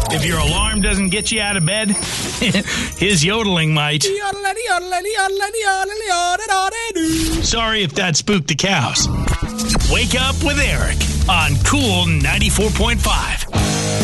If your alarm doesn't get you out of bed, his yodeling might. Sorry if that spooked the cows. Wake up with Eric on Cool 94.5.